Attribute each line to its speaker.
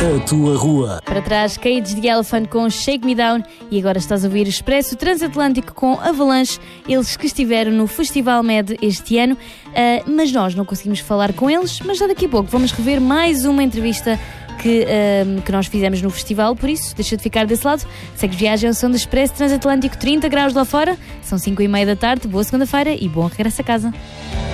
Speaker 1: A tua rua.
Speaker 2: Para trás, Cage the Elephant com Shake Me Down e agora estás a ouvir Expresso Transatlântico com Avalanche, eles que estiveram no Festival Med este ano, mas nós não conseguimos falar com eles, mas já daqui a pouco vamos rever mais uma entrevista que nós fizemos no festival, por isso deixa de ficar desse lado. Segue viagem ao som do Expresso Transatlântico, 30 graus lá fora, são 5h30 da tarde, boa segunda-feira e bom regresso a casa.